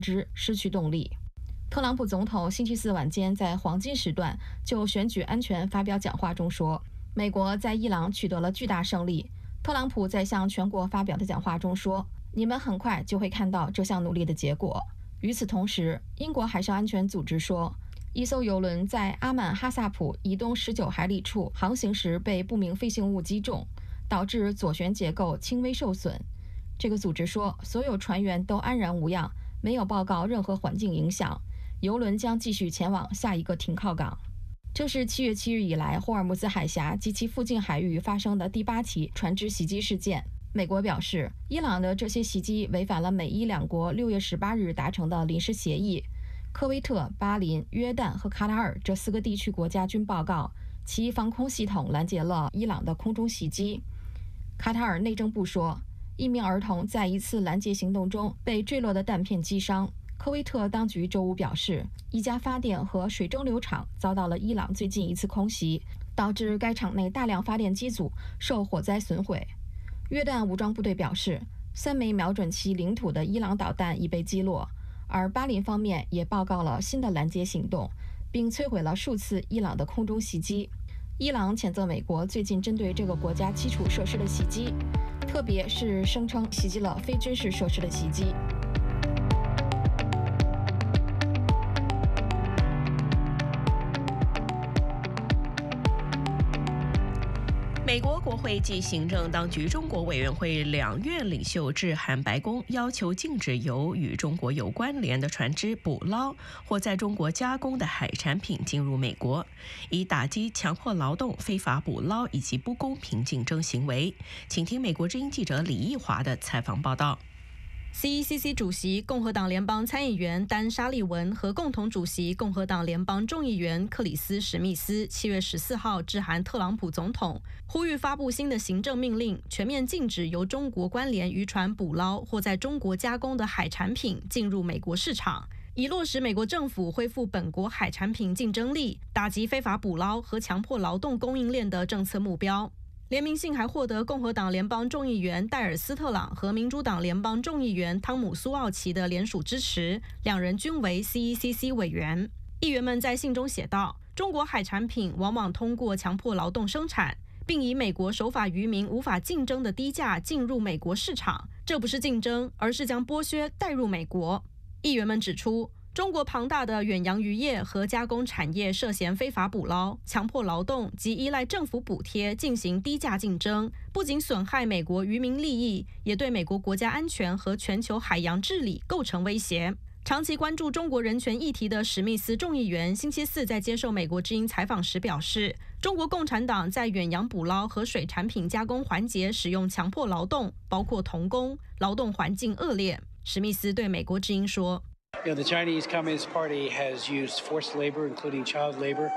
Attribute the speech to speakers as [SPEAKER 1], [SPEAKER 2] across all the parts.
[SPEAKER 1] 之失去动力。特朗普总统星期四晚间在黄金时段就选举安全发表讲话中说，美国在伊朗取得了巨大胜利。特朗普在向全国发表的讲话中说，你们很快就会看到这项努力的结果。与此同时，英国海上安全组织说，一艘油轮在阿曼哈萨普以东19海里处航行时被不明飞行物击中，导致左舷结构轻微受损。这个组织说，所有船员都安然无恙，没有报告任何环境影响。油轮将继续前往下一个停靠港。这是7月7日以来霍尔木兹海峡及其附近海域发生的第8起船只袭击事件。美国表示，伊朗的这些袭击违反了美伊两国6月18日达成的临时协议。科威特、巴林、约旦和卡塔尔这4个地区国家均报告，其防空系统拦截了伊朗的空中袭击。卡塔尔内政部说，一名儿童在一次拦截行动中被坠落的弹片击伤。科威特当局周五表示，一家发电和水蒸馏厂遭到了伊朗最近一次空袭，导致该厂内大量发电机组受火灾损毁。约旦武装部队表示，3枚瞄准其领土的伊朗导弹已被击落，而巴林方面也报告了新的拦截行动，并摧毁了数次伊朗的空中袭击。伊朗谴责美国最近针对这个国家基础设施的袭击，特别是声称袭击了非军事设施的袭击。
[SPEAKER 2] 美国国会及行政当局中国委员会2院领袖致函白宫，要求禁止由与中国有关联的船只捕捞或在中国加工的海产品进入美国，以打击强迫劳动、非法捕捞以及不公平竞争行为。请听美国之音记者李义华的采访报道。
[SPEAKER 3] CECC 主席共和党联邦参议员丹·沙利文和共同主席共和党联邦众议员克里斯·史密斯7月14号致函特朗普总统，呼吁发布新的行政命令，全面禁止由中国关联渔船捕捞或在中国加工的海产品进入美国市场，以落实美国政府恢复本国海产品竞争力、打击非法捕捞和强迫劳动供应链的政策目标。联名信还获得共和党联邦众议员戴尔·斯特朗和民主党联邦众议员汤姆·苏奥奇的联署支持，两人均为 CECC 委员。议员们在信中写道，中国海产品往往通过强迫劳动生产，并以美国守法渔民无法竞争的低价进入美国市场，这不是竞争，而是将剥削带入美国。议员们指出，中国庞大的远洋渔业和加工产业涉嫌非法捕捞、强迫劳动及依赖政府补贴进行低价竞争，不仅损害美国渔民利益，也对美国国家安全和全球海洋治理构成威胁。长期关注中国人权议题的史密斯众议员星期四在接受美国之音采访时表示，中国共产党在远洋捕捞和水产品加工环节使用强迫劳动，包括童工，劳动环境恶劣。史密斯对美国之音说
[SPEAKER 4] The Chinese Communist Party has used forced labor, including child labor,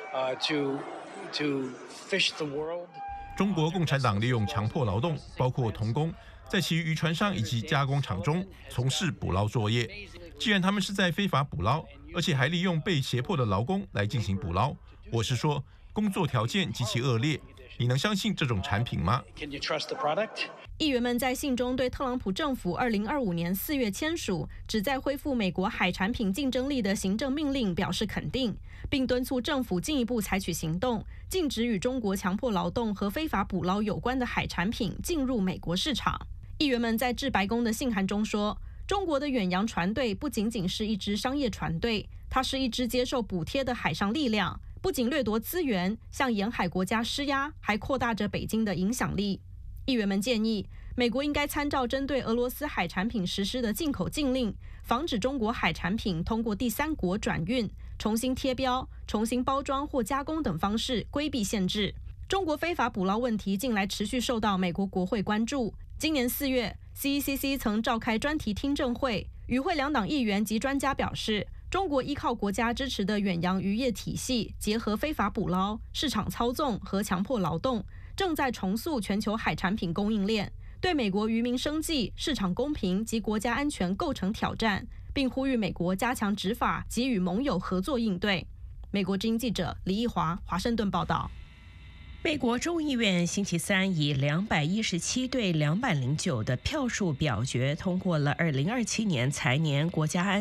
[SPEAKER 4] to fish the world.
[SPEAKER 5] 中国共产党利用强迫劳动，包括童工，在其渔船上以及加工厂中从事捕捞作业。既然他们是在非法捕捞，而且还利用被胁迫的劳工来进行捕捞，我是说，工作条件极其恶劣。你能相信这种产品吗？
[SPEAKER 4] Can you trust the product?
[SPEAKER 3] 议员们在信中对特朗普政府2025年4月签署旨在恢复美国海产品竞争力的行政命令表示肯定，并敦促政府进一步采取行动，禁止与中国强迫劳动和非法捕捞有关的海产品进入美国市场。议员们在致白宫的信函中说，中国的远洋船队不仅仅是一支商业船队，它是一支接受补贴的海上力量，不仅掠夺资源，向沿海国家施压，还扩大着北京的影响力。议员们建议，美国应该参照针对俄罗斯海产品实施的进口禁令，防止中国海产品通过第三国转运、重新贴标、重新包装或加工等方式规避限制。中国非法捕捞问题近来持续受到美国国会关注。今年4月 ，CECC 曾召开专题听证会，与会两党议员及专家表示，中国依靠国家支持的远洋渔业体系，结合非法捕捞、市场操纵和强迫劳动，正在重塑全球海产品供应链，对美国渔民生计、市场公平及国家安全构成挑战，并呼吁美国加强执法及与盟友合作应对。美国之音记者李义华，华盛顿报道。
[SPEAKER 2] 美国众议院星期三以217对209的票数表决通过了2027年财年国家安